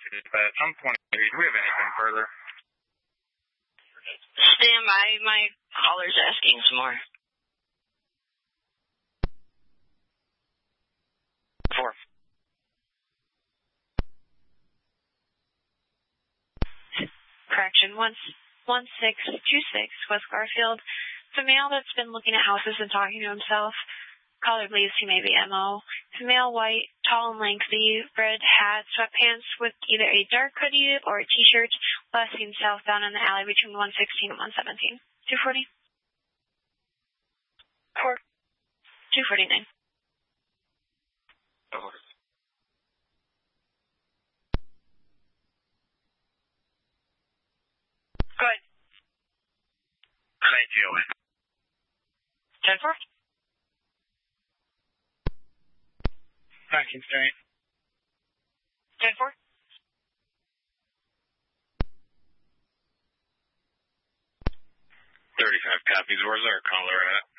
but at some point, do we have anything further? Stand by. My caller's asking some more. 4. Correction, 1626 West Garfield. It's a male that's been looking at houses and talking to himself. Caller believes he may be MO. It's a male, white, tall and lengthy, red hat, sweatpants with either a dark hoodie or a t-shirt. Last seen southbound in the alley between 116 and 117. 240. 4. 249. Over. Go ahead. 10-4. Action straight. 10-4. 35 copies. Where's our caller at?